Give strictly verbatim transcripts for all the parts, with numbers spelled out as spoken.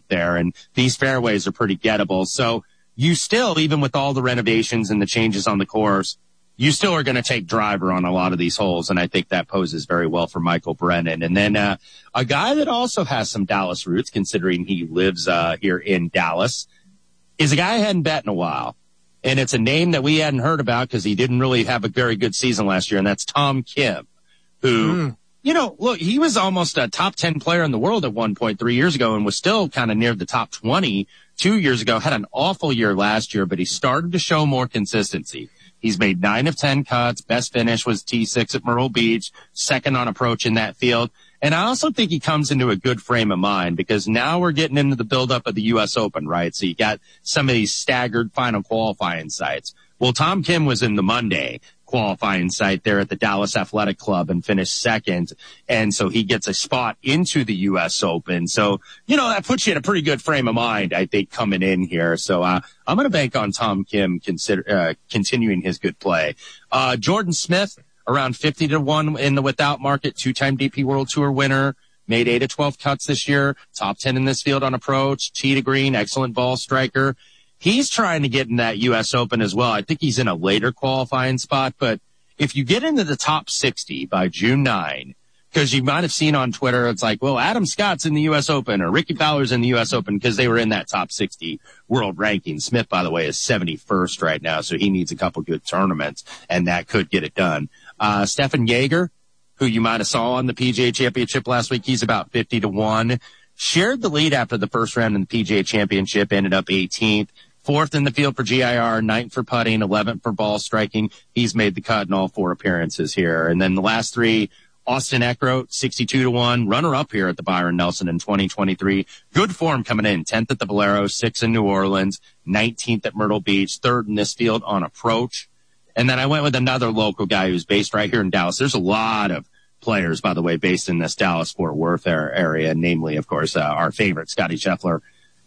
there, and these fairways are pretty gettable. So you still, even with all the renovations and the changes on the course, you still are going to take driver on a lot of these holes, and I think that poses very well for Michael Brennan. And then uh, a guy that also has some Dallas roots, considering he lives uh, here in Dallas, is a guy I hadn't bet in a while. And it's a name that we hadn't heard about because he didn't really have a very good season last year, and that's Tom Kim, who, mm. you know, look, he was almost a top ten player in the world at one point three years ago and was still kind of near the top twenty two years ago, had an awful year last year, but he started to show more consistency. He's made nine of ten cuts. Best finish was T six at Myrtle Beach, second on approach in that field. And I also think he comes into a good frame of mind because now we're getting into the buildup of the U S Open, right? So you got some of these staggered final qualifying sites. Well, Tom Kim was in the Monday qualifying site there at the Dallas Athletic Club and finished second. And so he gets a spot into the U S Open. So, you know, that puts you in a pretty good frame of mind, I think, coming in here. So, uh, I'm going to bank on Tom Kim consider, uh, continuing his good play. Uh, Jordan Smith, around fifty to one in the without market, two-time D P World Tour winner, made eight of twelve cuts this year, top ten in this field on approach, tee to green, excellent ball striker. He's trying to get in that U S Open as well. I think he's in a later qualifying spot, but if you get into the top sixty by June ninth, because you might have seen on Twitter, it's like, well, Adam Scott's in the U S Open or Ricky Fowler's in the U S Open because they were in that top sixty world ranking. Smith, by the way, is seventy-first right now, so he needs a couple good tournaments, and that could get it done. Uh, Stefan Jaeger, who you might have saw on the P G A Championship last week, he's about fifty to one. Shared the lead after the first round in the P G A Championship, ended up eighteenth. Fourth in the field for G I R, ninth for putting, eleventh for ball striking. He's made the cut in all four appearances here. And then the last three, Austin Eckroat, sixty-two to one, runner-up here at the Byron Nelson in twenty twenty-three. Good form coming in, tenth at the Valero, sixth in New Orleans, nineteenth at Myrtle Beach, third in this field on approach. And then I went with another local guy who's based right here in Dallas. There's a lot of players, by the way, based in this Dallas-Fort Worth area, namely, of course, uh, our favorite, Scotty Scheffler.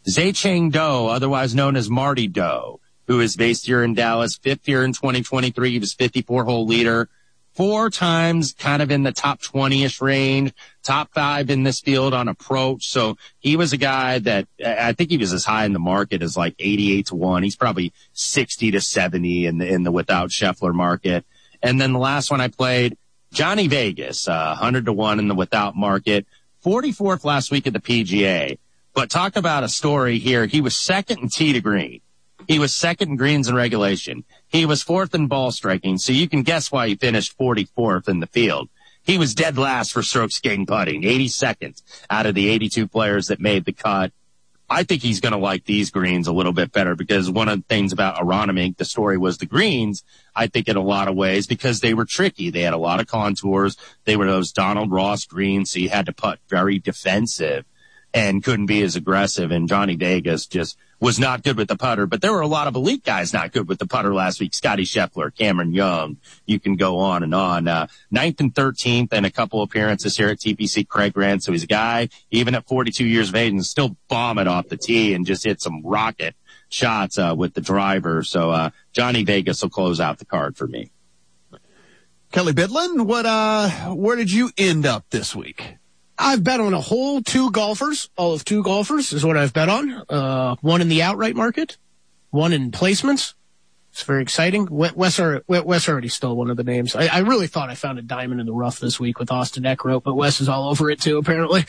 Zhang Do, otherwise known as Marty Doe, who is based here in Dallas, fifth year in twenty twenty-three. He was fifty-four hole leader, four times kind of in the top twenty-ish range, top five in this field on approach. So he was a guy that I think he was as high in the market as like eighty-eight to one. He's probably sixty to seventy in the, in the without Scheffler market. And then the last one I played, Johnny Vegas, uh, one hundred to one in the without market, forty-fourth last week at the P G A. But talk about a story here. He was second in tee to green. He was second in greens in regulation. He was fourth in ball striking. So you can guess why he finished forty-fourth in the field. He was dead last for strokes gained putting, eighty-second out of the eighty-two players that made the cut. I think he's going to like these greens a little bit better because one of the things about Aronimink, the story was the greens, I think in a lot of ways, because they were tricky. They had a lot of contours. They were those Donald Ross greens, so you had to putt very defensive and couldn't be as aggressive. And Johnny Vegas just was not good with the putter. But there were a lot of elite guys not good with the putter last week. Scotty Scheffler, Cameron Young. You can go on and on. Uh, ninth and thirteenth and a couple appearances here at T P C Craig Grant. So he's a guy, even at forty-two years of age, and still bomb it off the tee and just hit some rocket shots uh, with the driver. So uh, Johnny Vegas will close out the card for me. Kelly Bidlin, what, uh, where did you end up this week? I've bet on a whole two golfers. All of two golfers is what I've bet on. Uh, one in the outright market, one in placements. It's very exciting. Wes, Wes already stole one of the names. I, I really thought I found a diamond in the rough this week with Austin Eckroat, but Wes is all over it too, apparently.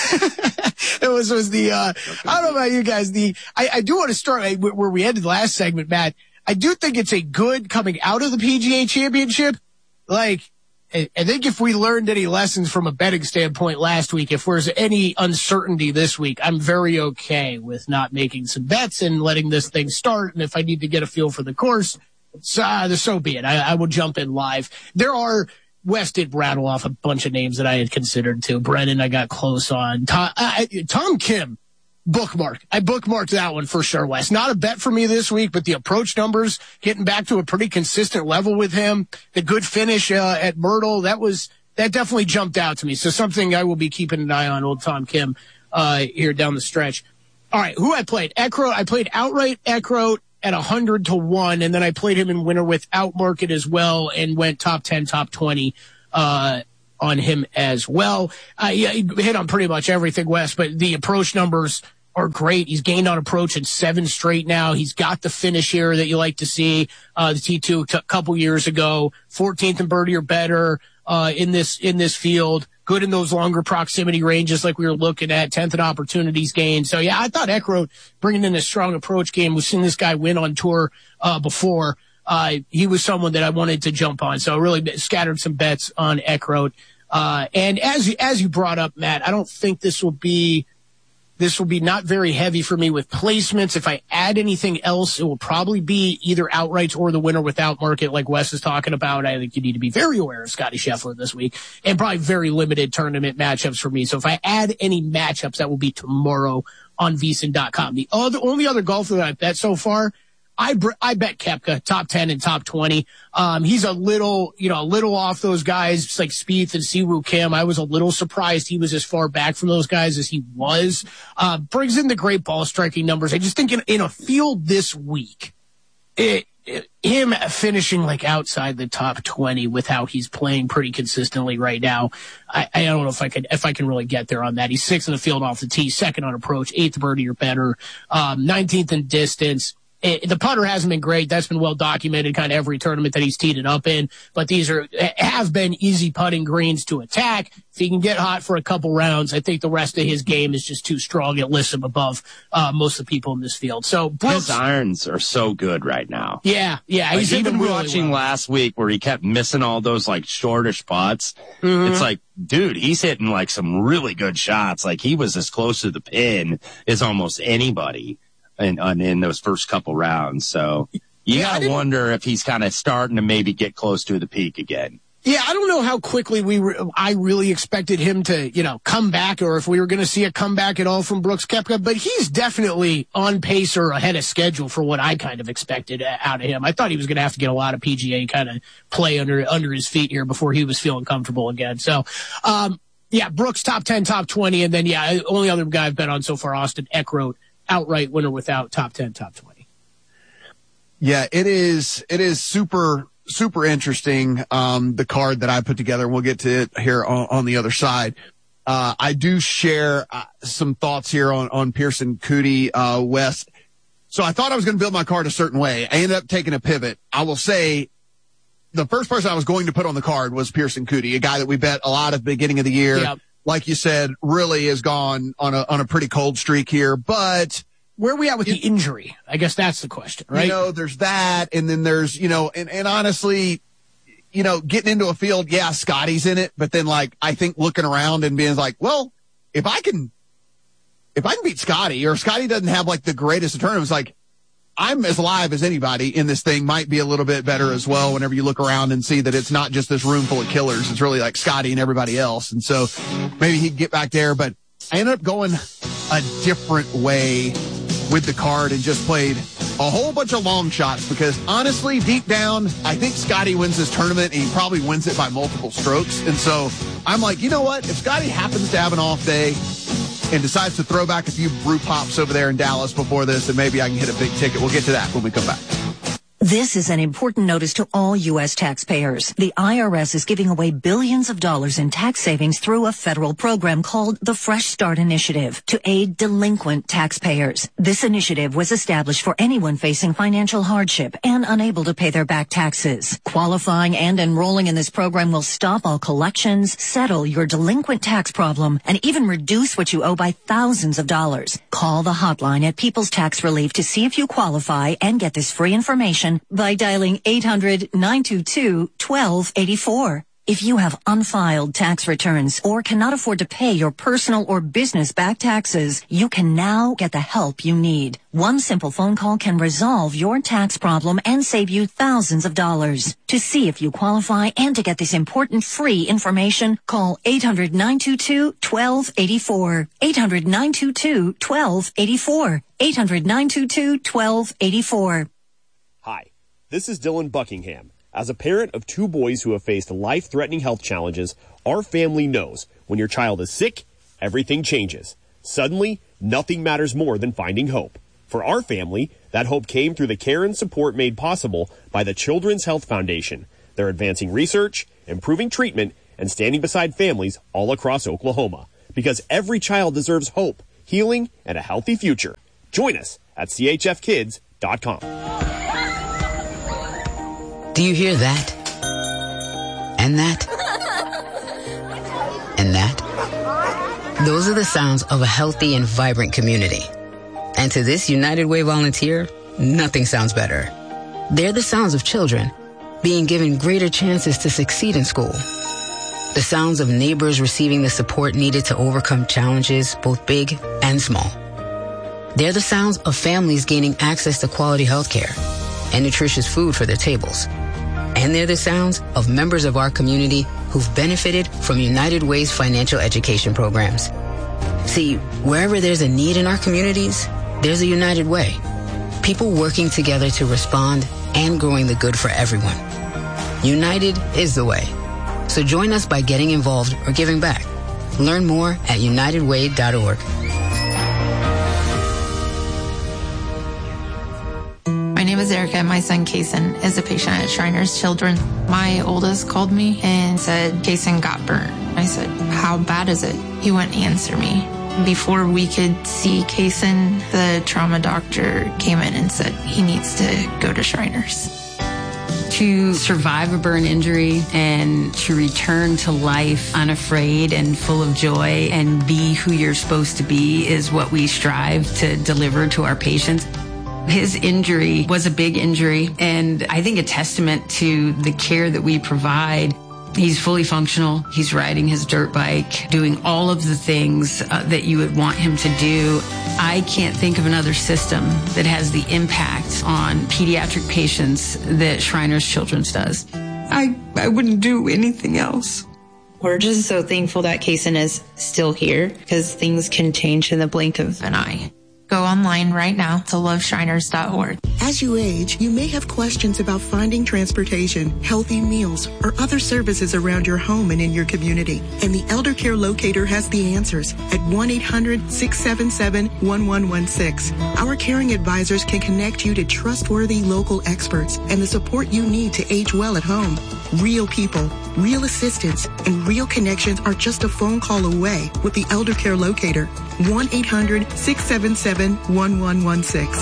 It was, was the, uh, I don't know about you guys. The, I, I do want to start where we ended the last segment, Matt. I do think it's a good coming out of the P G A Championship. Like, I think if we learned any lessons from a betting standpoint last week, if there's any uncertainty this week, I'm very okay with not making some bets and letting this thing start. And if I need to get a feel for the course, so, uh, so be it. I, I will jump in live. There are, Wes did rattle off a bunch of names that I had considered too. Brennan, I got close on. Tom, uh, Tom Kim. Bookmark. I bookmarked that one for sure, Wes. Not a bet for me this week, but the approach numbers getting back to a pretty consistent level with him. The good finish uh, at Myrtle, that was that definitely jumped out to me. So something I will be keeping an eye on, old Tom Kim, uh, here down the stretch. All right, who I played? Eckroat. I played outright Eckroat at one hundred to one, and then I played him in winner without market as well and went top ten, top twenty uh on him as well. Uh, yeah, he hit on pretty much everything, Wes, but the approach numbers are great. He's gained on approach in seven straight now. He's got the finish here that you like to see. Uh, the T two a couple years ago, fourteenth in birdie or better, uh, in this, in this field. Good in those longer proximity ranges like we were looking at, tenth in opportunities gained. So yeah, I thought Eckroat bringing in a strong approach game. We've seen this guy win on tour, uh, before. Uh, he was someone that I wanted to jump on. So I really scattered some bets on Eckroat. Uh, and as you, as you brought up, Matt, I don't think this will be, this will be not very heavy for me with placements. If I add anything else, it will probably be either outrights or the winner without market like Wes is talking about. I think you need to be very aware of Scotty Scheffler this week and probably very limited tournament matchups for me. So if I add any matchups, that will be tomorrow on V S I N dot com. The other, only other golfer that I've bet so far, I, I bet Koepka top ten and top twenty. Um, he's a little, you know, a little off those guys. It's like Spieth and Siwoo Kim. I was a little surprised he was as far back from those guys as he was. Uh, brings in the great ball striking numbers. I just think in, in a field this week, it, it, him finishing like outside the top twenty with how he's playing pretty consistently right now. I, I don't know if I could, if I can really get there on that. He's sixth in the field off the tee, second on approach, eighth birdie or better, um, nineteenth in distance. It, the putter hasn't been great. That's been well documented kind of every tournament that he's teed it up in. But these are have been easy putting greens to attack. If he can get hot for a couple rounds, I think the rest of his game is just too strong. It lifts him above uh, most of the people in this field. So Brooks, his irons are so good right now. Yeah, yeah. Like he's even really watching well. last week where he kept missing all those like shortish putts. Mm-hmm. It's like, dude, he's hitting like some really good shots. Like he was as close to the pin as almost anybody in, in those first couple rounds. So you yeah, gotta wonder if he's kind of starting to maybe get close to the peak again. Yeah, I don't know how quickly we re- I really expected him to, you know, come back, or if we were going to see a comeback at all from Brooks Koepka, but he's definitely on pace or ahead of schedule for what I kind of expected out of him. I thought he was going to have to get a lot of P G A kind of play under under his feet here before he was feeling comfortable again. So, um, yeah, Brooks top ten, top twenty, and then, yeah, only other guy I've bet on so far, Austin Eckroat, outright winner without, top ten, top twenty. Yeah, it is, it is super, super interesting, um, the card that I put together, and we'll get to it here on, on the other side. Uh, I do share uh, some thoughts here on, on Pearson Coody, uh, West. So I thought I was going to build my card a certain way. I ended up taking a pivot. I will say the first person I was going to put on the card was Pearson Coody, a guy that we bet a lot at the beginning of the year. Yep. Like you said, really has gone on a, on a pretty cold streak here, but where are we at with it, the injury? I guess that's the question, right? You know, there's that, and then there's, you know, and, and honestly, you know, getting into a field, yeah, Scotty's in it, but then like, I think looking around and being like, well, if I can, if I can beat Scotty, or Scotty doesn't have like the greatest of tournaments, like, I'm as live as anybody in this thing, might be a little bit better as well whenever you look around and see that it's not just this room full of killers. It's really like Scotty and everybody else. And so maybe he can get back there, but I ended up going a different way with the card and just played a whole bunch of long shots because honestly, deep down, I think Scotty wins this tournament and he probably wins it by multiple strokes. And so I'm like, you know what? If Scotty happens to have an off day and decides to throw back a few brew pops over there in Dallas before this, and maybe I can hit a big ticket. We'll get to that when we come back. This is an important notice to all U S taxpayers. The I R S is giving away billions of dollars in tax savings through a federal program called the Fresh Start Initiative to aid delinquent taxpayers. This initiative was established for anyone facing financial hardship and unable to pay their back taxes. Qualifying and enrolling in this program will stop all collections, settle your delinquent tax problem, and even reduce what you owe by thousands of dollars. Call the hotline at People's Tax Relief to see if you qualify and get this free information by dialing eight hundred, nine two two, one two eight four. If you have unfiled tax returns or cannot afford to pay your personal or business back taxes, you can now get the help you need. One simple phone call can resolve your tax problem and save you thousands of dollars. To see if you qualify and to get this important free information, call eight hundred, nine two two, one two eight four. eight hundred, nine two two, one two eight four. eight hundred, nine two two, one two eight four. Hi, this is Dylan Buckingham. As a parent of two boys who have faced life-threatening health challenges, our family knows when your child is sick, everything changes. Suddenly, nothing matters more than finding hope. For our family, that hope came through the care and support made possible by the Children's Health Foundation. They're advancing research, improving treatment, and standing beside families all across Oklahoma. Because every child deserves hope, healing, and a healthy future. Join us at c h f kids dot com. Do you hear that? And that? And that? Those are the sounds of a healthy and vibrant community. And to this United Way volunteer, nothing sounds better. They're the sounds of children being given greater chances to succeed in school. The sounds of neighbors receiving the support needed to overcome challenges, both big and small. They're the sounds of families gaining access to quality health care and nutritious food for their tables. And they're the sounds of members of our community who've benefited from United Way's financial education programs. See, wherever there's a need in our communities, there's a United Way. People working together to respond and growing the good for everyone. United is the way. So join us by getting involved or giving back. Learn more at united way dot org. My name is Erica. My son, Kason, is a patient at Shriners Children. My oldest called me and said, Kason got burnt. I said, how bad is it? He wouldn't answer me. Before we could see Kason, the trauma doctor came in and said he needs to go to Shriners. To survive a burn injury and to return to life unafraid and full of joy and be who you're supposed to be is what we strive to deliver to our patients. His injury was a big injury, and I think a testament to the care that we provide. He's fully functional. He's riding his dirt bike, doing all of the things uh, that you would want him to do. I can't think of another system that has the impact on pediatric patients that Shriners Children's does. I, I wouldn't do anything else. We're just so thankful that Kason is still here because things can change in the blink of an eye. Go online right now to love shriners dot org. As you age, you may have questions about finding transportation, healthy meals, or other services around your home and in your community. And the Elder Care Locator has the answers at one eight hundred six seven seven one one one six. Our caring advisors can connect you to trustworthy local experts and the support you need to age well at home. Real people, real assistance, and real connections are just a phone call away with the Elder Care Locator. one eight hundred six seven seven one one one six.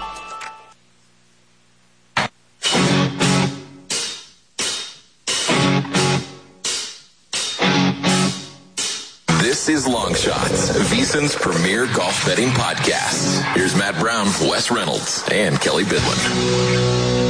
This is Long Shots, VSiN's premier golf betting podcast. Here's Matt Brown, Wes Reynolds, and Kelly Bidlin.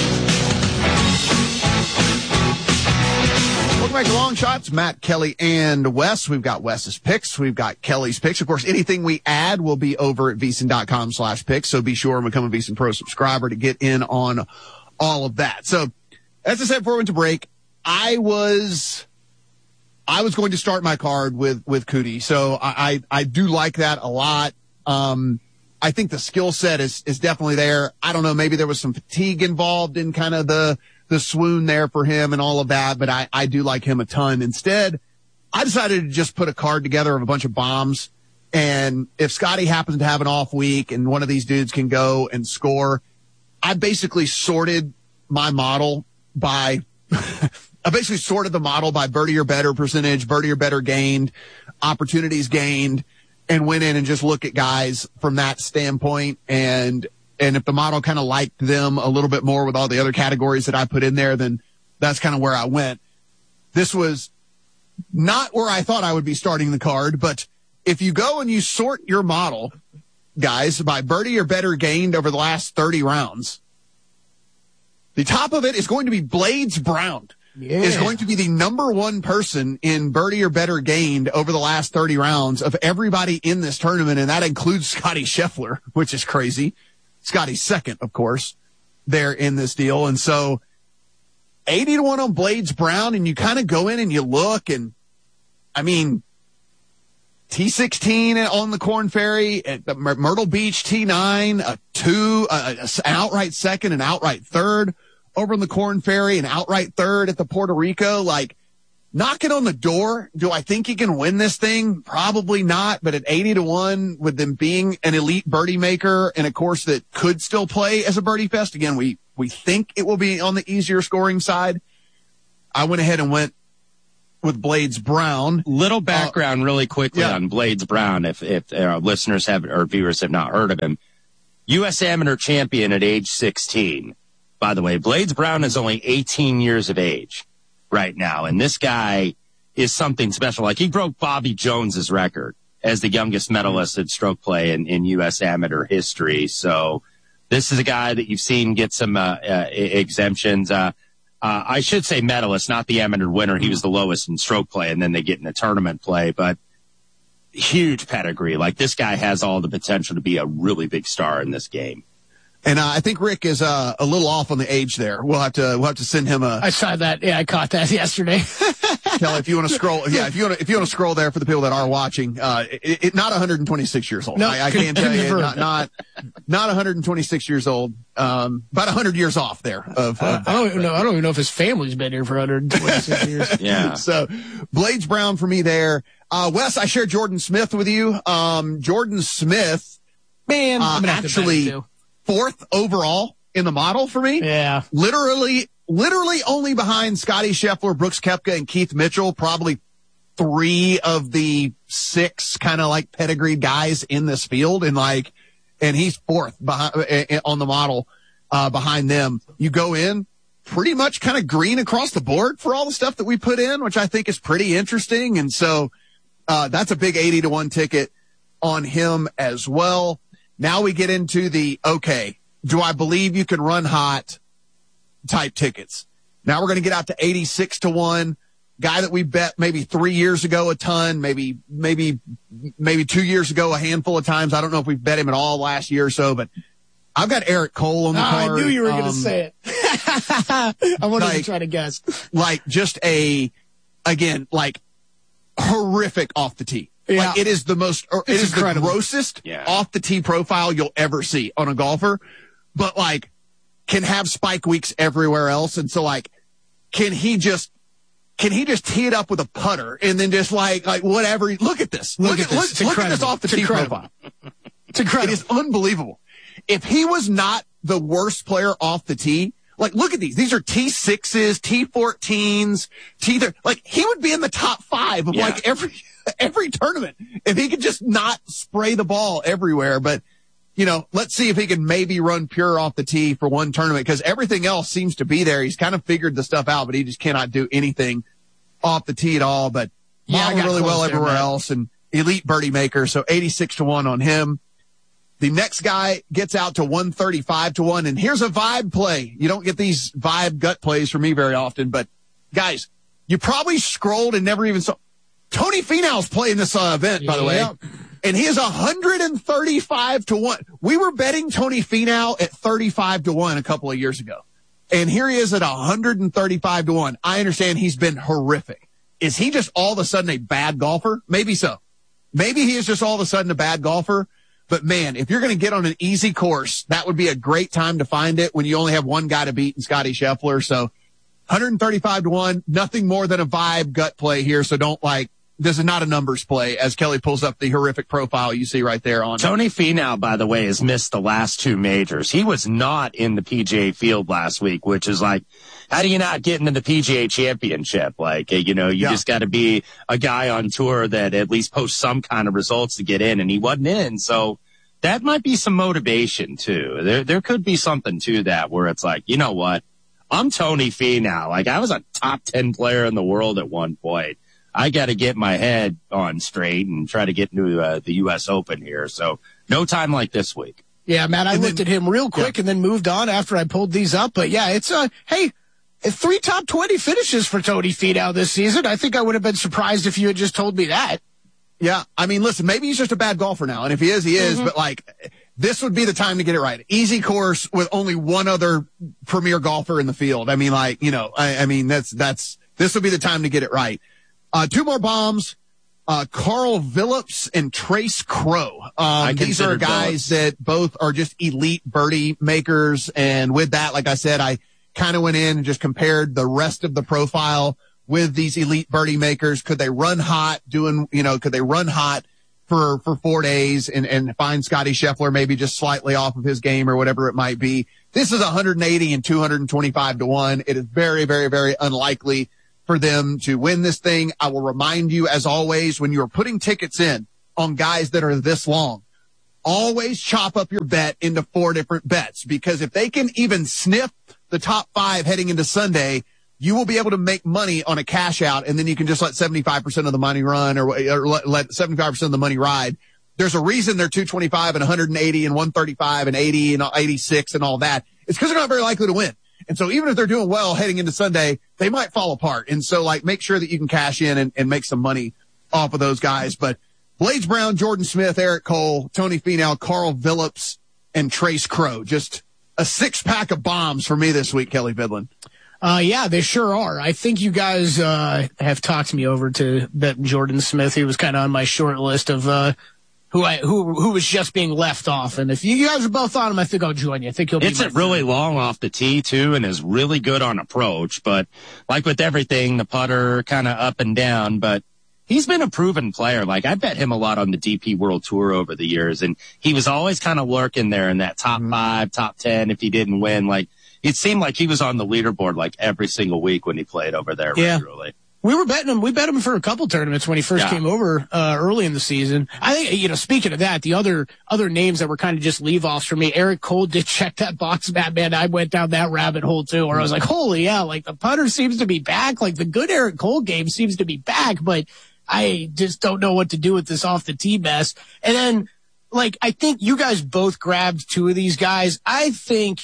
Welcome back to Long Shots. Matt, Kelly, and Wes. We've got Wes's picks. We've got Kelly's picks. Of course, anything we add will be over at VSiN dot com slash picks. So be sure and become a VSiN Pro subscriber to get in on all of that. So as I said before we went to break, I was, I was going to start my card with, with Cootie. So I, I, I do like that a lot. Um, I think the skill set is, is definitely there. I don't know. Maybe there was some fatigue involved in kind of the, the swoon there for him and all of that, but I, I do like him a ton. Instead, I decided to just put a card together of a bunch of bombs. And if Scotty happens to have an off week and one of these dudes can go and score, I basically sorted my model by, I basically sorted the model by birdie or better percentage, birdie or better gained, opportunities gained, and went in and just look at guys from that standpoint. And, and if the model kind of liked them a little bit more with all the other categories that I put in there, then that's kind of where I went. This was not where I thought I would be starting the card, but if you go and you sort your model, guys, by birdie or better gained over the last thirty rounds, the top of it is going to be Blades Brown. Yeah. Is going to be the number one person in birdie or better gained over the last thirty rounds of everybody in this tournament. And that includes Scotty Scheffler, which is crazy. Scotty's second, of course, there in this deal. And so eighty to one on Blades Brown. And you kind of go in and you look and I mean, T sixteen on the Korn Ferry at the Myrtle Beach, T nine, a two, uh, an outright second, an outright third. Over on the Korn Ferry, an outright third at the Puerto Rico, like knocking on the door. Do I think he can win this thing? Probably not, but at eighty to one with them being an elite birdie maker and a course that could still play as a birdie fest. Again, we, we think it will be on the easier scoring side. I went ahead and went with Blades Brown. Little background uh, really quickly yeah. on Blades Brown, if, if our listeners have or viewers have not heard of him. U S Amateur champion at age sixteen. By the way, Blades Brown is only eighteen years of age right now, and this guy is something special. Like, he broke Bobby Jones's record as the youngest medalist at stroke play in, in U S amateur history. So this is a guy that you've seen get some uh, uh, exemptions. Uh, uh, I should say medalist, not the amateur winner. He was the lowest in stroke play, and then they get in the tournament play. But huge pedigree. Like, this guy has all the potential to be a really big star in this game. And uh, I think Rick is uh, a little off on the age there. We'll have to we'll have to send him a. I saw that. Yeah, I caught that yesterday. Kelly, if you want to scroll, yeah, if you want to if you want to scroll there for the people that are watching, uh, it, it not one hundred twenty-six years old. No, I, I can't tell you, not not not one hundred twenty-six years old. Um, about one hundred years off there. Of, uh, of I don't even know. I don't even know if his family's been here for one hundred twenty-six years. Yeah. So, Blades Brown for me there. Uh, Wes, I shared Jordan Smith with you. Um, Jordan Smith, man, uh, I'm gonna have to bet actually. him too. Fourth overall in the model for me. Yeah. Literally, literally only behind Scotty Scheffler, Brooks Koepka, and Keith Mitchell, probably three of the six kind of like pedigreed guys in this field. And like, and he's fourth behind on the model, uh, behind them. You go in pretty much kind of green across the board for all the stuff that we put in, which I think is pretty interesting. And so, uh, that's a big eighty to one ticket on him as well. Now we get into the, okay, do I believe you can run hot type tickets? Now we're going to get out to eighty-six to one. Guy that we bet maybe three years ago a ton, maybe, maybe, maybe two years ago a handful of times. I don't know if we've bet him at all last year or so, but I've got Eric Cole on the oh, card. I knew you were um, going to say it. I wanted like, to try to guess. Like just a, again, like horrific off the tee. Yeah. Like it is the most, or it It's is incredible. the grossest Yeah. off the tee profile you'll ever see on a golfer, but like can have spike weeks everywhere else. And so like, can he just, can he just tee it up with a putter and then just like, like whatever, look at this, Look look, at at, this. look, It's look at this incredible. off the It's tee incredible. profile. It's incredible. It is unbelievable. If he was not the worst player off the tee, like, look at these. These are T sixes, T fourteens, T thirty. Like, he would be in the top five of Yeah. like every, every tournament if he could just not spray the ball everywhere. But, you know, let's see if he can maybe run pure off the tee for one tournament because everything else seems to be there. He's kind of figured the stuff out, but he just cannot do anything off the tee at all. But Yeah, I modeled got really close well there, everywhere man. else and elite birdie maker. So eighty-six to one on him. The next guy gets out to one thirty-five to one. And here's a vibe play. You don't get these vibe gut plays from me very often, but guys, you probably scrolled and never even saw Tony Finau's playing this uh, event, by the way. Yeah. And he is one thirty-five to one. We were betting Tony Finau at thirty-five to one a couple of years ago. And here he is at one thirty-five to one. I understand he's been horrific. Is he just all of a sudden a bad golfer? Maybe so. Maybe he is just all of a sudden a bad golfer. But man, if you're going to get on an easy course, that would be a great time to find it when you only have one guy to beat in Scotty Scheffler. So one thirty-five to one, nothing more than a vibe gut play here. So don't like, this is not a numbers play as Kelly pulls up the horrific profile you see right there on Tony Finau, by the way, has missed the last two majors. He was not in the P G A field last week, which is like, how do you not get into the P G A championship? Like, you know, you Yeah. just got to be a guy on tour that at least posts some kind of results to get in, and he wasn't in. So that might be some motivation too. There, there could be something to that where it's like, you know what? I'm Tony Finau. Like, I was a top ten player in the world at one point. I got to get my head on straight and try to get into uh, the U S Open here. So no time like this week. Yeah, man, I And looked then- at him real quick yeah. and then moved on after I pulled these up. But yeah, it's uh hey, three top twenty finishes for Tony Finau this season. I think I would have been surprised if you had just told me that. Yeah. I mean, listen, maybe he's just a bad golfer now. And if he is, he is. Mm-hmm. But like, this would be the time to get it right. Easy course with only one other premier golfer in the field. I mean, like, you know, I, I mean, that's, that's, this would be the time to get it right. Uh, two more bombs. Uh, Carl Phillips and Trace Crow. Um, these are considered guys that both are just elite birdie makers. And with that, like I said, I kind of went in and just compared the rest of the profile with these elite birdie makers. Could they run hot doing, you know, could they run hot for, for four days and, and find Scotty Scheffler maybe just slightly off of his game or whatever it might be? This is one eighty and two twenty-five to one. It is very, very, very unlikely for them to win this thing. I will remind you, as always, when you're putting tickets in on guys that are this long, always chop up your bet into four different bets, because if they can even sniff the top five heading into Sunday, you will be able to make money on a cash out, and then you can just let seventy-five percent of the money run, or, or let, let seventy-five percent of the money ride. There's a reason they're two twenty-five and one eighty and one thirty-five and eighty and eighty-six and all that. It's because they're not very likely to win. And so even if they're doing well heading into Sunday, they might fall apart. And so, like, make sure that you can cash in and, and make some money off of those guys. But Blades Brown, Jordan Smith, Eric Cole, Tony Finau, Carl Phillips, and Trace Crow. Just a six-pack of bombs for me this week, Kelly Bidlin. Uh, yeah, they sure are. I think you guys, uh, have talked me over to bet Jordan Smith. He was kind of on my short list of, uh, who I, who, who was just being left off. And if you guys are both on him, I think I'll join you. I think he'll be. It's it really long off the tee too, and is really good on approach. But like with everything, the putter kind of up and down, but he's been a proven player. Like, I bet him a lot on the D P World Tour over the years, and he was always kind of lurking there in that top mm-hmm. five, top ten if he didn't win. Like, it seemed like he was on the leaderboard like every single week when he played over there yeah. regularly. We were betting him. We bet him for a couple tournaments when he first yeah. came over uh, early in the season. I think, you know, speaking of that, the other other names that were kind of just leave-offs for me, Eric Cole did check that box, Batman. I went down that rabbit hole, too, where I was like, holy yeah, like the putter seems to be back. Like the good Eric Cole game seems to be back, but I just don't know what to do with this off-the-tee mess. And then, like, I think you guys both grabbed two of these guys. I think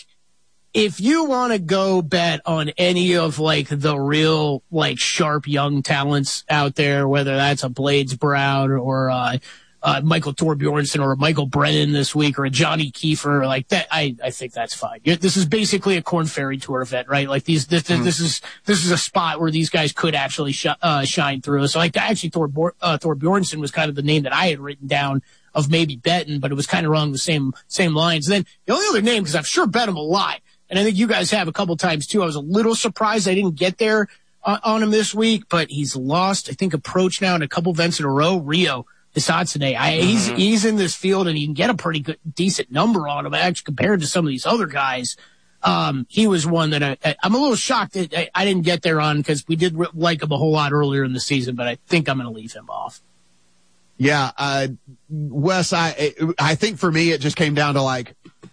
if you want to go bet on any of, like, the real, like, sharp young talents out there, whether that's a Blades Brown or uh, uh, Michael Thorbjornsen or a Michael Brennan this week or a Johnny Kiefer, like that, I, I think that's fine. This is basically a Korn Ferry Tour event, right? Like these, this, mm-hmm. this is this is a spot where these guys could actually sh- uh, shine through. So, like, actually, Thor uh, Thorbjornsen was kind of the name that I had written down of maybe betting, but it was kind of wrong the same same lines. And then the only other name, because I've sure bet him a lot, and I think you guys have a couple times too. I was a little surprised I didn't get there uh, on him this week, but he's lost, I think, approach now in a couple events in a row. Rio Hisatsume. I, mm-hmm. He's he's in this field, and you can get a pretty good, decent number on him actually compared to some of these other guys. Um, he was one that I, I, I'm a little shocked that I, I didn't get there on, because we did like him a whole lot earlier in the season, but I think I'm going to leave him off. Yeah, uh, Wes, I I think for me it just came down to, like,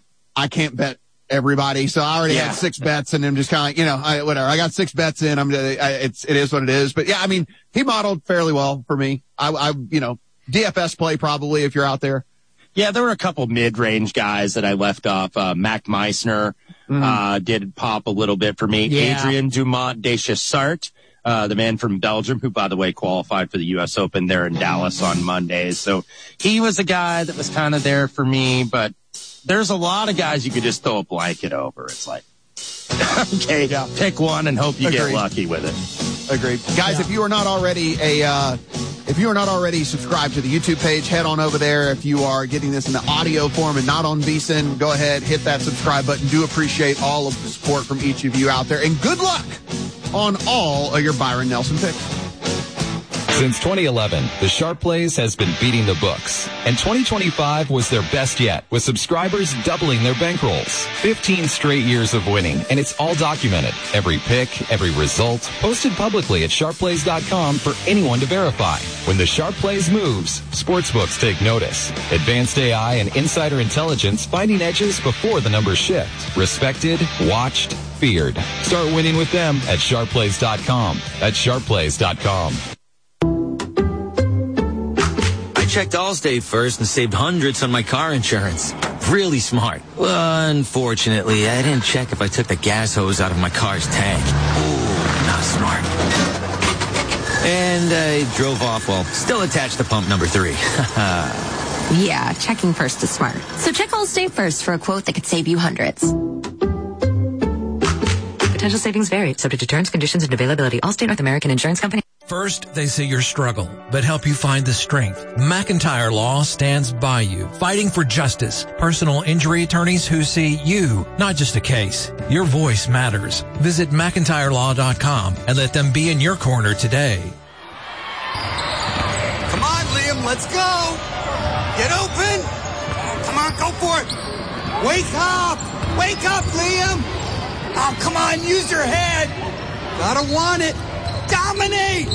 I can't bet everybody, so I already yeah. had six bets, and I'm just kind of, you know, I, whatever. I got six bets in. I'm, I, it's, it is what it is. But yeah, I mean, he modeled fairly well for me. I, I, you know, D F S play probably if you're out there. Yeah, there were a couple mid-range guys that I left off. Uh, Mac Meissner mm-hmm. uh, did pop a little bit for me. Yeah. Adrian Dumont Deschessart, uh, the man from Belgium, who, by the way, qualified for the U S Open there in Dallas on Mondays. So he was a guy that was kind of there for me, but there's a lot of guys you could just throw a blanket over. It's like, okay, yeah. pick one and hope you Agreed. Get lucky with it. Agreed. Guys, yeah. if you are not already a, uh, if you are not already subscribed to the YouTube page, head on over there. If you are getting this in the audio form and not on VSiN, go ahead, hit that subscribe button. Do appreciate all of the support from each of you out there. And good luck on all of your Byron Nelson picks. Since twenty eleven, the Sharp Plays has been beating the books, and twenty twenty-five was their best yet, with subscribers doubling their bankrolls. fifteen straight years of winning, and it's all documented. Every pick, every result, posted publicly at sharp plays dot com for anyone to verify. When the Sharp Plays moves, sportsbooks take notice. Advanced A I and insider intelligence finding edges before the numbers shift. Respected, watched, feared. Start winning with them at sharp plays dot com. That's sharp plays dot com. I checked Allstate first and saved hundreds on my car insurance. Really smart. Well, unfortunately, I didn't check if I took the gas hose out of my car's tank. Ooh, not smart. And I drove off while still attached to pump number three. Yeah, checking first is smart. So check Allstate first for a quote that could save you hundreds. Potential savings vary, subject to terms, conditions, and availability. Allstate North American Insurance Company. First, they say your struggle, but help you find the strength. McIntyre Law stands by you, fighting for justice. Personal injury attorneys who see you, not just a case. Your voice matters. Visit mcintyre law dot com and let them be in your corner today. Come on, Liam, let's go. Get open. Come on, go for it. Wake up. Wake up, Liam. Oh, come on, use your head. Gotta want it. Dominate!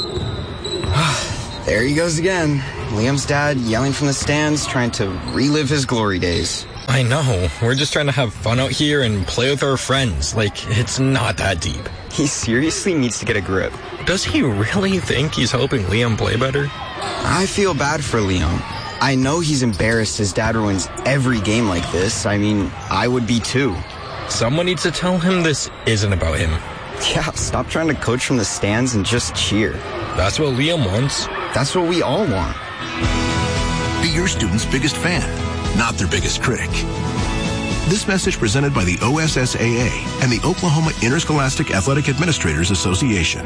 There he goes again. Liam's dad yelling from the stands, trying to relive his glory days. I know. We're just trying to have fun out here and play with our friends. Like, it's not that deep. He seriously needs to get a grip. Does he really think he's helping Liam play better? I feel bad for Liam. I know he's embarrassed his dad ruins every game like this. I mean, I would be too. Someone needs to tell him this isn't about him. Yeah, stop trying to coach from the stands and just cheer. That's what Liam wants. That's what we all want. Be your student's biggest fan, not their biggest critic. This message presented by the O S S A A and the Oklahoma Interscholastic Athletic Administrators Association.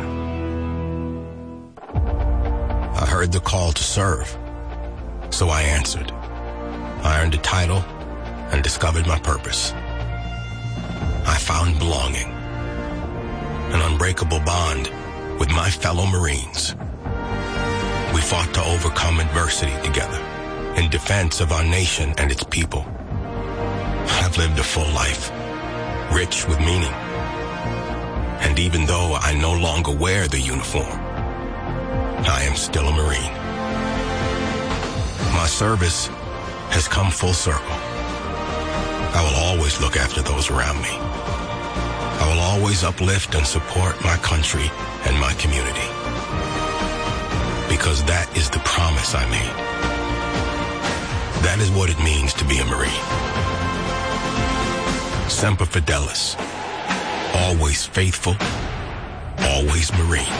I heard the call to serve, so I answered. I earned a title and discovered my purpose. I found belonging, an unbreakable bond with my fellow Marines. We fought to overcome adversity together in defense of our nation and its people. I've lived a full life, rich with meaning. And even though I no longer wear the uniform, I am still a Marine. My service has come full circle. I will always look after those around me. I will always uplift and support my country and my community. Because that is the promise I made. That is what it means to be a Marine. Semper Fidelis. Always faithful. Always Marine.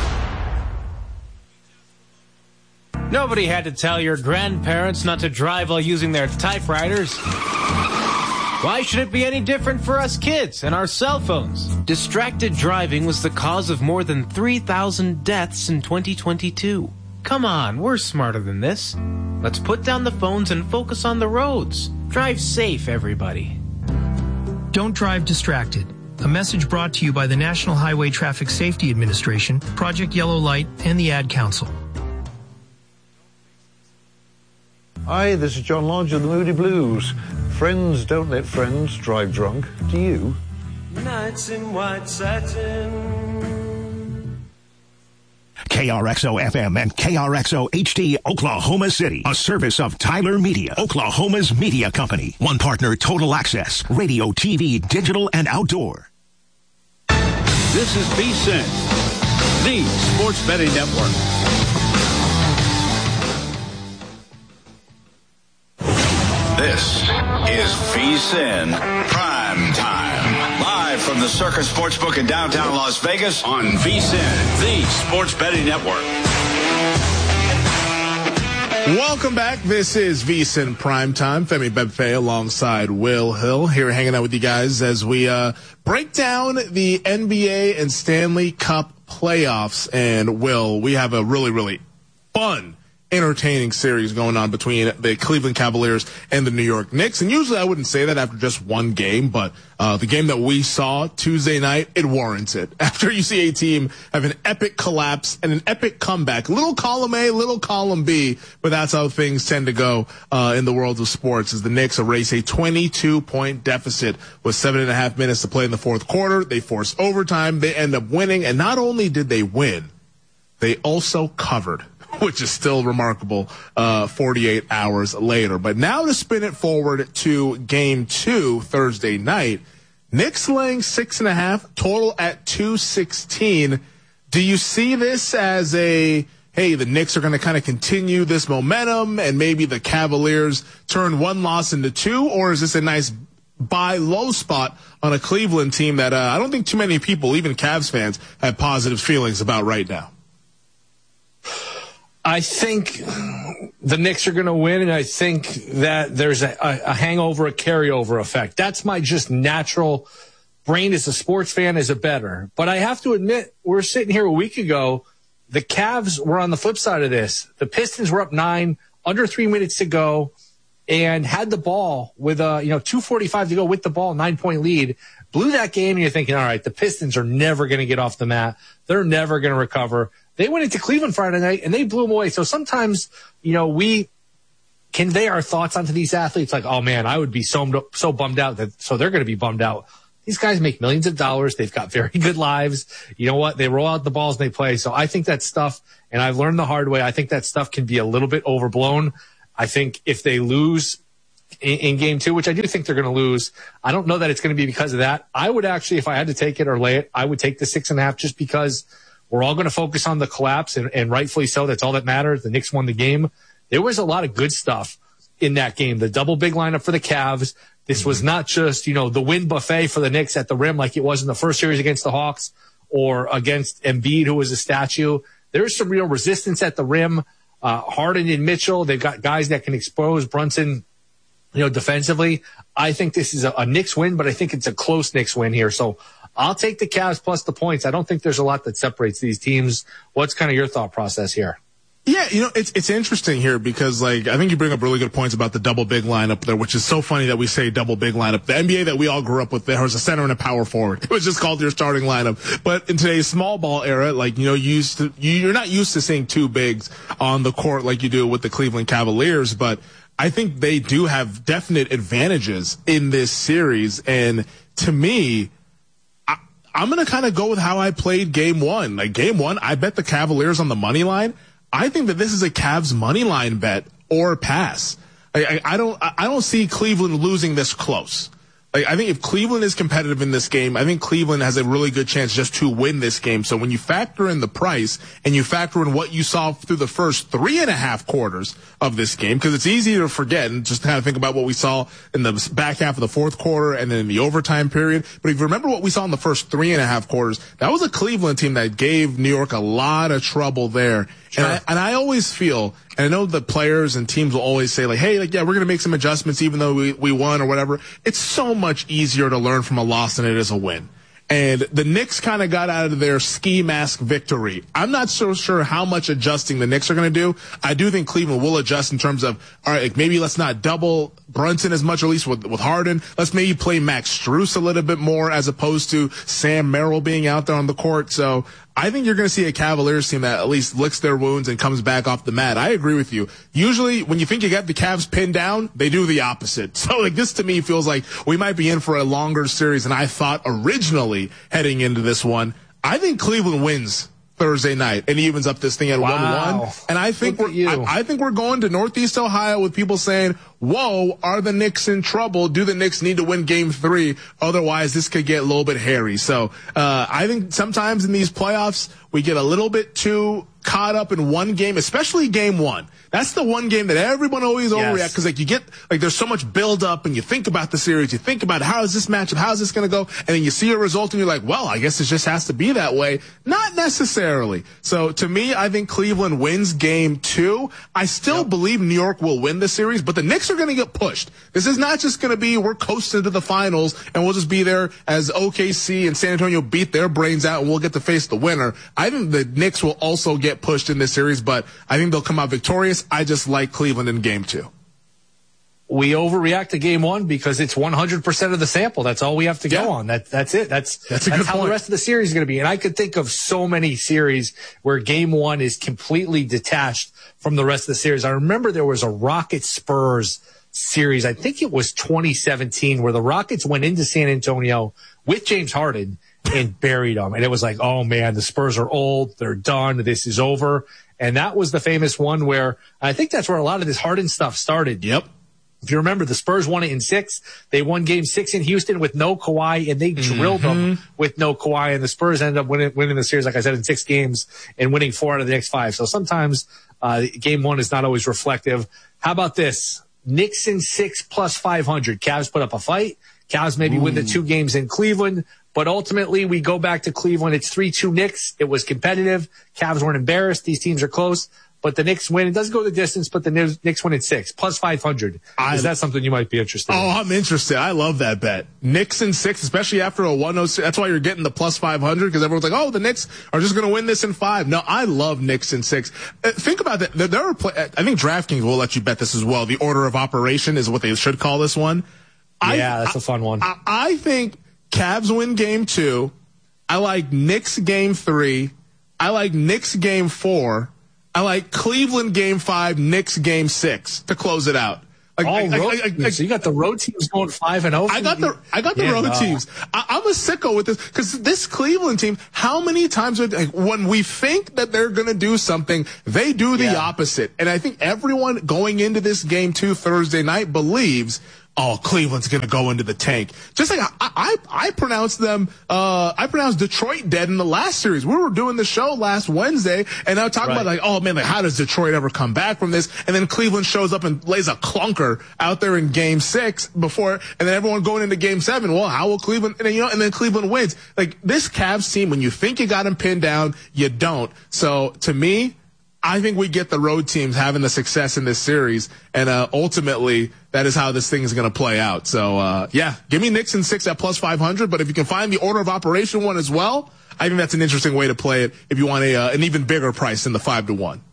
Nobody had to tell your grandparents not to drive while using their typewriters. Why should it be any different for us kids and our cell phones? Distracted driving was the cause of more than three thousand deaths in twenty twenty-two. Come on, we're smarter than this. Let's put down the phones and focus on the roads. Drive safe, everybody. Don't drive distracted. A message brought to you by the National Highway Traffic Safety Administration, Project Yellow Light, and the Ad Council. Hi, this is John Lodge of the Moody Blues. Friends don't let friends drive drunk. Do you? Nights in white satin. K R X O F M and K R X O H D Oklahoma City, a service of Tyler Media, Oklahoma's media company. One partner, Total Access, radio, T V, digital, and outdoor. This is VSiN, the Sports Betting Network. This is VSiN Prime Time. Live from the Circus Sportsbook in downtown Las Vegas on VSiN, the Sports Betting Network. Welcome back. This is VSiN Prime Time. Femi Bedfe alongside Will Hill here hanging out with you guys as we uh, break down the N B A and Stanley Cup playoffs. And Will, we have a really, really fun entertaining series going on between the Cleveland Cavaliers and the New York Knicks. And usually I wouldn't say that after just one game, but uh, the game that we saw Tuesday night, it warrants it. After you see a team have an epic collapse and an epic comeback, little column A, little column B, but that's how things tend to go uh, in the world of sports, as the Knicks erase a twenty-two point deficit with seven and a half minutes to play in the fourth quarter. They force overtime. They end up winning. And not only did they win, they also covered, which is still remarkable, uh, forty-eight hours later. But now to spin it forward to game two Thursday night, Knicks laying six and a half, total at two sixteen. Do you see this as a, hey, the Knicks are going to kind of continue this momentum and maybe the Cavaliers turn one loss into two? Or is this a nice buy low spot on a Cleveland team that uh, I don't think too many people, even Cavs fans, have positive feelings about right now? I think the Knicks are going to win, and I think that there's a, a, a hangover, a carryover effect. That's my just natural brain as a sports fan, as a bettor. But I have to admit, we're sitting here a week ago. The Cavs were on the flip side of this. The Pistons were up nine, under three minutes to go, and had the ball with uh, you know two forty-five to go with the ball, nine point lead. Blew that game, and you're thinking, all right, the Pistons are never going to get off the mat. They're never going to recover. They went into Cleveland Friday night, and they blew them away. So sometimes, you know, we convey our thoughts onto these athletes like, oh, man, I would be so so bummed out that so they're going to be bummed out. These guys make millions of dollars. They've got very good lives. You know what? They roll out the balls and they play. So I think that stuff, and I've learned the hard way, I think that stuff can be a little bit overblown. I think if they lose in, in game two, which I do think they're going to lose, I don't know that it's going to be because of that. I would actually, if I had to take it or lay it, I would take the six and a half just because we're all going to focus on the collapse, and, and rightfully so. That's all that matters. The Knicks won the game. There was a lot of good stuff in that game. The double big lineup for the Cavs. This was not just, you know, the win buffet for the Knicks at the rim like it was in the first series against the Hawks or against Embiid, who was a statue. There's some real resistance at the rim. Uh, Harden and Mitchell, they've got guys that can expose Brunson, you know, defensively. I think this is a, a Knicks win, but I think it's a close Knicks win here. So I'll take the Cavs plus the points. I don't think there's a lot that separates these teams. What's kind of your thought process here? Yeah, you know, it's it's interesting here because, like, I think you bring up really good points about the double big lineup there, which is so funny that we say double big lineup. The N B A that we all grew up with, there was a center and a power forward. It was just called your starting lineup. But in today's small ball era, like, you know, you used to, you're not used to seeing two bigs on the court like you do with the Cleveland Cavaliers, but I think they do have definite advantages in this series. And to me, I, I'm going to kind of go with how I played game one. Like, game one, I bet the Cavaliers on the money line. I think that this is a Cavs money line bet or pass. I, I, I don't, I don't see Cleveland losing this close. Like, I think if Cleveland is competitive in this game, I think Cleveland has a really good chance just to win this game. So when you factor in the price and you factor in what you saw through the first three and a half quarters of this game, because it's easy to forget and just kind of think about what we saw in the back half of the fourth quarter and then in the overtime period. But if you remember what we saw in the first three and a half quarters, that was a Cleveland team that gave New York a lot of trouble there. Sure. And I, and I always feel, and I know the players and teams will always say, like, hey, like, yeah, we're going to make some adjustments even though we, we won or whatever. It's so much easier to learn from a loss than it is a win. And the Knicks kind of got out of their ski mask victory. I'm not so sure how much adjusting the Knicks are going to do. I do think Cleveland will adjust in terms of, all right, like maybe let's not double Brunson as much, or at least with, with Harden. Let's maybe play Max Strus a little bit more as opposed to Sam Merrill being out there on the court. So I think you're going to see a Cavaliers team that at least licks their wounds and comes back off the mat. I agree with you. Usually when you think you got the Cavs pinned down, they do the opposite. So like this to me feels like we might be in for a longer series than I thought originally heading into this one. I think Cleveland wins Thursday night and evens up this thing at one one. And I think we're I, I think we're going to Northeast Ohio with people saying, whoa, are the Knicks in trouble? Do the Knicks need to win game three? Otherwise, this could get a little bit hairy. So uh I think sometimes in these playoffs, we get a little bit too caught up in one game, especially game one. That's the one game that everyone always yes. overreacts because like you get like there's so much build up and you think about the series, you think about how is this matchup, how is this going to go, and then you see a result and you're like, well, I guess it just has to be that way. Not necessarily. So to me, I think Cleveland wins game two. I still yep. believe New York will win the series, but the Knicks are going to get pushed. This is not just going to be we're coasting to the finals and we'll just be there as O K C and San Antonio beat their brains out and we'll get to face the winner. I think the Knicks will also get pushed in this series, but I think they'll come out victorious. I just like Cleveland in game two. We overreact to game one because it's one hundred percent of the sample. That's all we have to go yeah. on. That, that's it. That's, that's, that's how point. The rest of the series is going to be. And I could think of so many series where game one is completely detached from the rest of the series. I remember there was a Rockets Spurs series. I think it was twenty seventeen where the Rockets went into San Antonio with James Harden and buried them. And it was like, oh man, the Spurs are old. They're done. This is over. And that was the famous one where I think that's where a lot of this Harden stuff started. Yep. If you remember, the Spurs won it in six. They won game six in Houston with no Kawhi, and they drilled mm-hmm. them with no Kawhi. And the Spurs ended up winning, winning the series, like I said, in six games and winning four out of the next five. So sometimes uh, game one is not always reflective. How about this? Knicks in six plus five hundred. Cavs put up a fight. Cavs maybe Ooh. win the two games in Cleveland. But ultimately, we go back to Cleveland. It's three two Knicks. It was competitive. Cavs weren't embarrassed. These teams are close. But the Knicks win. It doesn't go the distance, but the Knicks win at six, plus five hundred. I, Is that something you might be interested oh, in? Oh, I'm interested. I love that bet. Knicks in six, especially after a one oh six. That's why you're getting the plus five hundred, because everyone's like, oh, the Knicks are just going to win this in five. No, I love Knicks in six. Uh, think about that. There, there are play- I think DraftKings will let you bet this as well. The order of operation is what they should call this one. Yeah, I, that's a fun one. I, I think Cavs win game two. I like Knicks game three. I like Knicks game four. I like Cleveland game five, Knicks game six to close it out. Like, All I, road I, I, I, teams. So you got the road teams going five and zero. I got the I got the yeah, road no. teams. I, I'm a sicko with this because this Cleveland team. How many times would, like, when we think that they're going to do something, they do the Yeah. opposite. And I think everyone going into this game too Thursday night believes, oh, Cleveland's going to go into the tank. Just like I, I, I pronounced them, uh, I pronounced Detroit dead in the last series. We were doing the show last Wednesday and I was talking Right. about like, oh man, like how does Detroit ever come back from this? And then Cleveland shows up and lays a clunker out there in game six before, and then everyone going into game seven. Well, how will Cleveland, and then, you know, and then Cleveland wins. Like this Cavs team, when you think you got them pinned down, you don't. So to me, I think we get the road teams having the success in this series, and uh, ultimately that is how this thing is going to play out. So uh, yeah, give me Knicks and six at plus five hundred. But if you can find the order of operation one as well, I think that's an interesting way to play it. If you want a uh, an even bigger price than the five to one.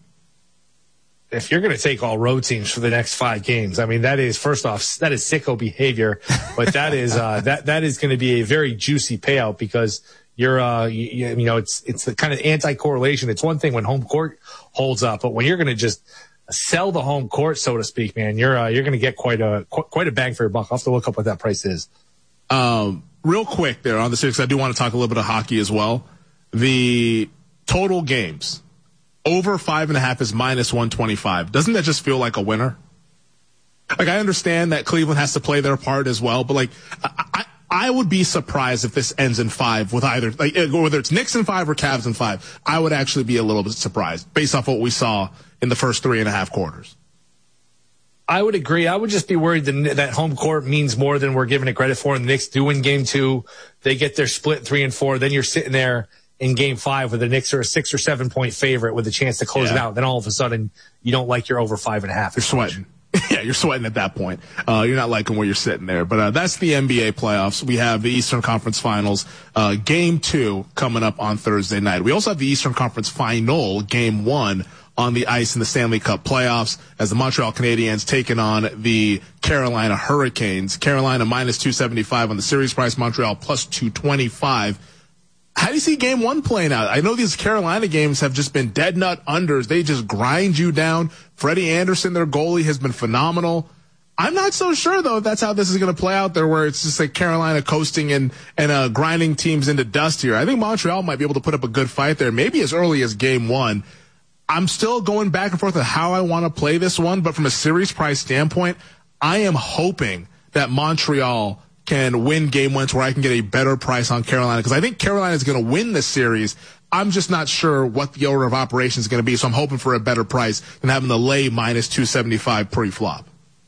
If you're going to take all road teams for the next five games, I mean, that is, first off, that is sicko behavior, but that is, uh, that, that is going to be a very juicy payout because you're, uh, you, you know, it's, it's the kind of anti-correlation. It's one thing when home court holds up, but when you're going to just sell the home court, so to speak, man, you're, uh, you're going to get quite a, qu- quite a bang for your buck. I'll have to look up what that price is. Um, real quick there on the series, I do want to talk a little bit of hockey as well. The total games. Over five and a half is minus one twenty-five. Doesn't that just feel like a winner? Like, I understand that Cleveland has to play their part as well, but like, I, I, I would be surprised if this ends in five with either, like, whether it's Knicks in five or Cavs in five. I would actually be a little bit surprised based off what we saw in the first three and a half quarters. I would agree. I would just be worried that, that home court means more than we're giving it credit for. And the Knicks do win game two. They get their split three and four. Then you're sitting there in game five where the Knicks are a six or seven point favorite with a chance to close Yeah. it out. Then all of a sudden you don't like your over five and a half. You're sweating. Yeah, you're sweating at that point. Uh, you're not liking where you're sitting there. But uh, that's the N B A playoffs. We have the Eastern Conference Finals, uh, game two coming up on Thursday night. We also have the Eastern Conference Final, game one, on the ice in the Stanley Cup playoffs as the Montreal Canadiens taking on the Carolina Hurricanes. Carolina minus two seventy-five on the series price, Montreal plus two twenty-five. How do you see game one playing out? I know these Carolina games have just been dead nut unders. They just grind you down. Freddie Anderson, their goalie, has been phenomenal. I'm not so sure, though, if that's how this is going to play out there, where it's just like Carolina coasting and, and uh, grinding teams into dust here. I think Montreal might be able to put up a good fight there, maybe as early as game one. I'm still going back and forth with how I want to play this one, but from a series price standpoint, I am hoping that Montreal can win game one to where I can get a better price on Carolina, because I think Carolina is going to win this series. I'm just not sure what the order of operations is going to be, so I'm hoping for a better price than having the lay minus two seventy-five pre-flop.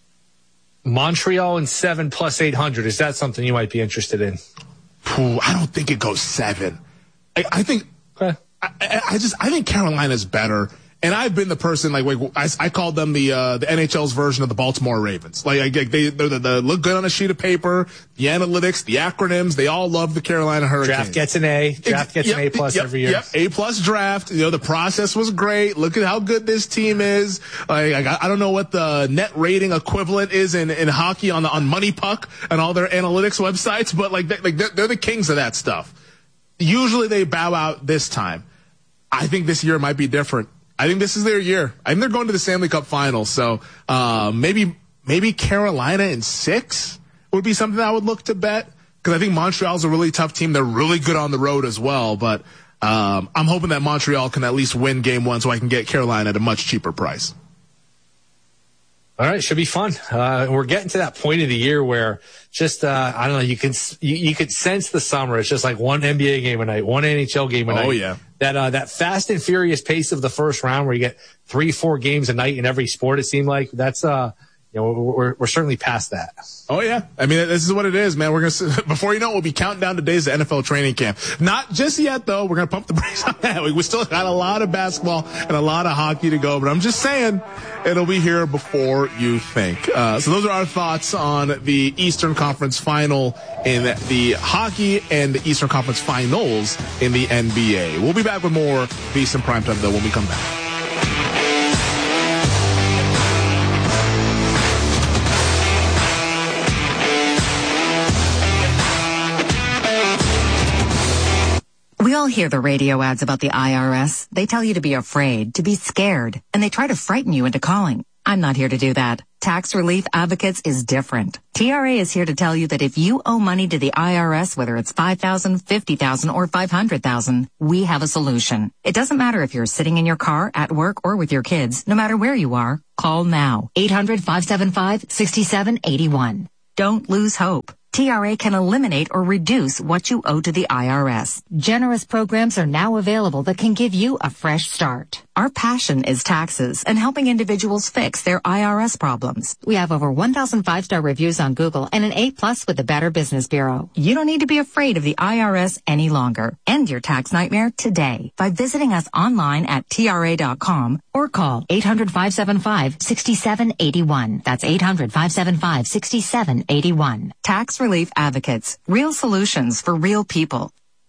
Montreal and seven plus eight hundred. Is that something you might be interested in? Ooh, I don't think it goes seven. I, I think, okay. I, I just, I think Carolina's better. And I've been the person, like, like I, I called them the uh, the N H L's version of the Baltimore Ravens. Like, like they they they look good on a sheet of paper. The analytics, the acronyms, they all love the Carolina Hurricanes. Draft gets an A. Draft gets yep, an A plus yep, every year. Yep, A plus draft. You know, the process was great. Look at how good this team is. Like, I, I don't know what the net rating equivalent is in, in hockey on the on Money Puck and all their analytics websites, but like, they, like they're, they're the kings of that stuff. Usually they bow out this time. I think this year might be different. I think this is their year. I think they're going to the Stanley Cup Finals. So uh, maybe maybe Carolina in six would be something I would look to bet, because I think Montreal's a really tough team. They're really good on the road as well. But um, I'm hoping that Montreal can at least win game one so I can get Carolina at a much cheaper price. All right, should be fun. Uh, we're getting to that point of the year where just uh, I don't know. You can you, you could sense the summer. It's just like one N B A game a night, one N H L game a night. Oh yeah. That uh, that fast and furious pace of the first round, where you get three, four games a night in every sport. It seemed like that's uh, you know, we're we're certainly past that. Oh yeah, I mean, this is what it is, man. We're gonna before you know it, we'll be counting down the days of N F L training camp. Not just yet, though. We're gonna pump the brakes on that. We still got a lot of basketball and a lot of hockey to go, but I'm just saying it'll be here before you think. Uh, so those are our thoughts on the Eastern Conference Final in the hockey and the Eastern Conference Finals in the N B A. We'll be back with more VSiN Primetime, though, when we come back. We all hear the radio ads about the I R S. They tell you to be afraid, to be scared, and they try to frighten you into calling. I'm not here to do that. Tax Relief Advocates is different. T R A is here to tell you that if you owe money to the I R S, whether it's five thousand dollars, fifty thousand dollars, or five hundred thousand dollars, we have a solution. It doesn't matter if you're sitting in your car, at work, or with your kids. No matter where you are, call now. eight hundred, five seven five, six seven eight one. Don't lose hope. T R A can eliminate or reduce what you owe to the I R S. Generous programs are now available that can give you a fresh start. Our passion is taxes and helping individuals fix their I R S problems. We have over one thousand five-star reviews on Google and an A plus with the Better Business Bureau. You don't need to be afraid of the I R S any longer. End your tax nightmare today by visiting us online at T R A dot com or call eight hundred, five seven five, six seven eight one. That's eight hundred, five seven five, six seven eight one. Tax Relief Advocates. Real solutions for real people.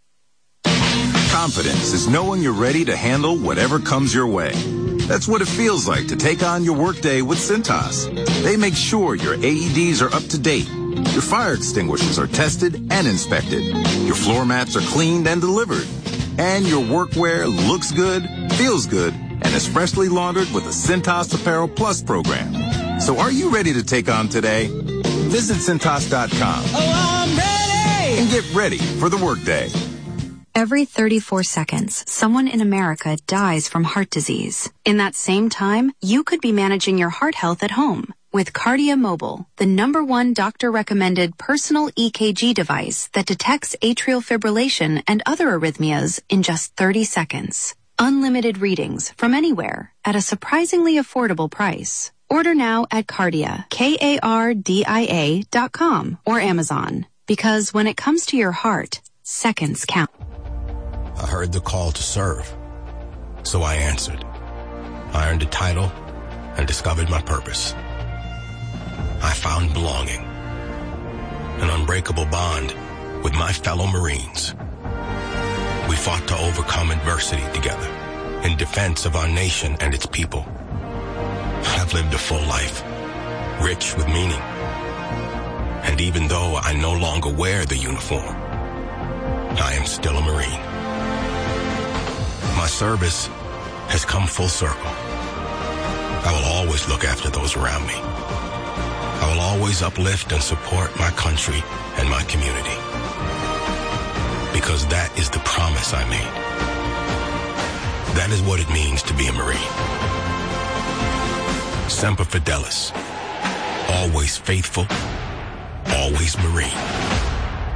Confidence is knowing you're ready to handle whatever comes your way. That's what it feels like to take on your workday with Cintas. They make sure your A E Ds are up to date, your fire extinguishers are tested and inspected, your floor mats are cleaned and delivered, and your workwear looks good, feels good, and is freshly laundered with the Cintas Apparel Plus program. So are you ready to take on today? Visit Cintas dot com. Oh, I'm ready! And get ready for the workday. Every thirty-four seconds, someone in America dies from heart disease. In that same time, you could be managing your heart health at home with Cardia Mobile, the number one doctor-recommended personal E K G device that detects atrial fibrillation and other arrhythmias in just thirty seconds. Unlimited readings from anywhere at a surprisingly affordable price. Order now at Cardia, K A R D I A dot com or Amazon. Because when it comes to your heart, seconds count. I heard the call to serve, so I answered. I earned a title and discovered my purpose. I found belonging, an unbreakable bond with my fellow Marines. We fought to overcome adversity together in defense of our nation and its people. I've lived a full life, rich with meaning. And even though I no longer wear the uniform, I am still a Marine. My service has come full circle. I will always look after those around me. I will always uplift and support my country and my community. Because that is the promise I made. That is what it means to be a Marine. Semper Fidelis. Always faithful. Always Marine.